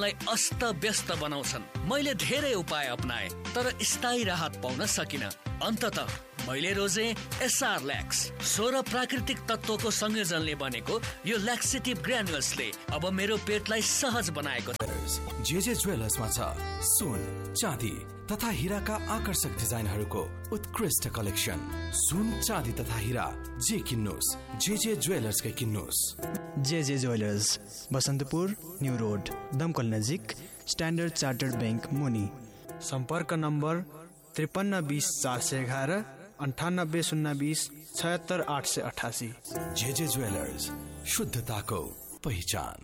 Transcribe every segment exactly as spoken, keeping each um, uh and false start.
जीवनलाई अस्त व्यस्त बनाउँछन्। मैले धेरै उपाय अपनाए तर स्थायी राहत पाउन सकिन। अन्ततः मैले रोजे एसआर ल्याक्स। सोह्र प्राकृतिक तत्वको संयोजनले बनेको यो ल्याक्सेटिभ ग्रानुल्सले अब मेरो पेटलाई सहज बनाएको छ। जेजे ज्वेलर्समा छ सुन, चाँदी तथा हिराका आकर्षक डिजाइनहरूको उत्कृष्ट कलेक्सन। सुन, चाँदी तथा हिरा जे किन्नुस्, JJ ज्वेलर्सकै किन्नुस्। JJ jewellers, Basantapur new road, दमकल नजिक, स्ट्यान्डर्ड चार्टर्ड बैंक मुनि। सम्पर्क नम्बर त्रिपन्न बिस चार सय एघार अन्ठानब्बे शून्य बिस छयत्तर आठ सय अठासी। जेजे ज्वेलर्स, शुद्धताको पहिचान।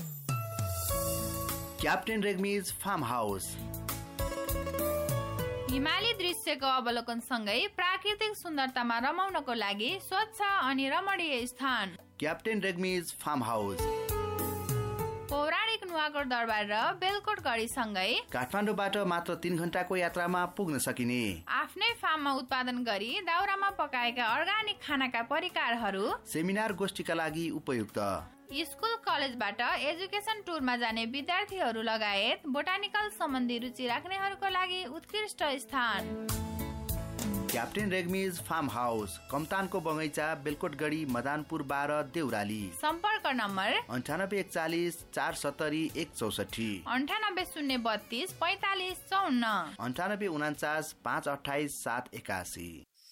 Captain रेग्मीज farm house. हिमाली दृश्यको अवलोकन सँगै प्राकृतिक सुन्दरतामा रमाउनको लागि स्वच्छ अनि रमणीय स्थान क्याप्टेन रेग्मीज फार्म हाउस। पौराणिक नुवाकोट दरबार र बेलकोट गढी सँगै काठमाडौँबाट मात्र तीन घण्टाको यात्रामा पुग्न सकिने आफ्नै फार्ममा उत्पादन गरी दाउरामा पकाएका अर्गानिक खानाका परिकारहरू सेमिनार गोष्ठीका लागि उपयुक्त। स्कुल कलेजबाट एजुकेसन टुरमा जाने विद्यार्थीहरू लगायत बोटानिकल सम्बन्धी रुचि राख्नेहरूको लागि उत्कृष्ट स्थान क्याप्टेन रेग्मीज फार्म हाउस, कमतानको बगैँचा, बेलकोटगढी, मदानपुर बाह्र, देउराली। सम्पर्क नम्बर अन्ठानब्बे एकचालिस चार सत्तरी एक चौसठी, अन्ठानब्बे शून्य बत्तीस पैतालिस चौन्न, अन्ठानब्बे उनाचास पाँच अठाइस सात एकासी।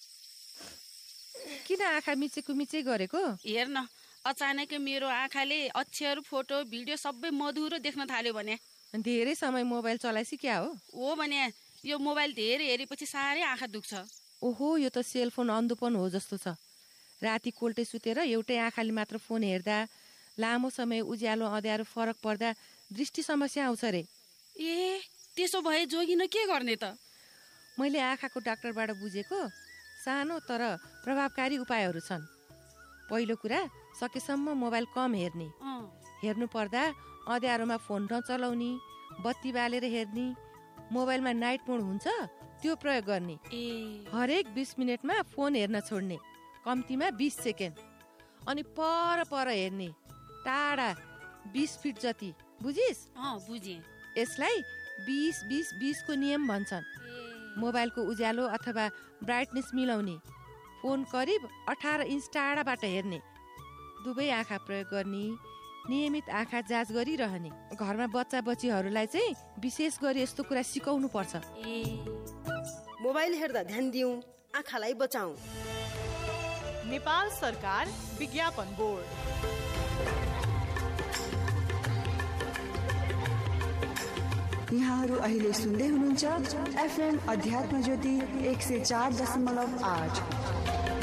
किन आँखा मिचेको मिचे गरेको? हेर्न, अचानक मेरो आँखाले अक्षर, फोटो, भिडियो सबै मधुरो देख्न थाल्यो भने। धेरै समय मोबाइल चलाइसी क्या हो? ओ भने यो मोबाइल धेरै हेरेपछि साह्रै आँखा दुख्छ। ओहो, यो त सेलफोन अन्धोपन हो जस्तो छ। राति कोल्टे सुतेर एउटै आँखाले मात्र फोन हेर्दा लामो समय उज्यालो अँध्यारो फरक पर्दा दृष्टि समस्या आउँछ रे। ए, त्यसो भए जोगिन के गर्ने त? मैले आँखाको डाक्टरबाट बुझेको सानो तर प्रभावकारी उपायहरू छन्। पहिलो कुरा, सकेसम्म मोबाइल कम हेर्ने। हेर्नु पर्दा अँध्यारोमा फोन नचलाउने, बत्ती बालेर हेर्ने, मोबाइलमा नाइट मोड हुन्छ त्यो प्रयोग गर्ने। हरेक बिस मिनटमा फोन हेर्न छोड्ने, कम्तीमा बिस सेकेन्ड। अनि पर पर हेर्ने, टाढा बिस फिट जति। बुझिस? बुझे। यसलाई बिस बिस बिस को नियम भन्छन्। मोबाइलको उज्यालो अथवा ब्राइटनेस मिलाउने, फोन करिब अठार इन्च टाढाबाट हेर्ने, दुवै आँखा प्रयोग गर्ने, नियमित आँखा जाँच गरिरहने। घरमा बच्चा बच्चीहरूलाई चाहिँ विशेष गरी यस्तो कुरा सिकाउनु पर्छ। मोबाइल हेर्दा ध्यान दिउँ, आँखालाई बचाऊ। नेपाल सरकार विज्ञापन बोर्ड। यहाँहरू अहिले सुन्दै हुनुहुन्छ एफएम अध्यात्म ज्योति एक सय चार दशमलव आठ।